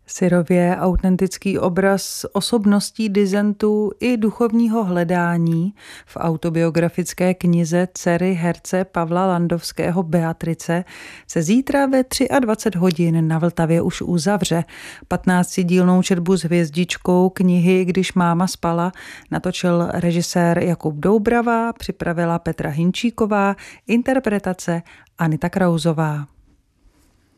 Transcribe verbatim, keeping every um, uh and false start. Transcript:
Syrově autentický obraz osobností disentu i duchovního hledání v autobiografické knize dcery herce Pavla Landovského Beatrice se zítra ve dvacet tři hodin na Vltavě už uzavře. patnáctidílnou četbu s hvězdičkou knihy Když máma spala natočil režisér Jakub Doubrava, připravila Petra Hinčíková, interpretace Anita Krauzová.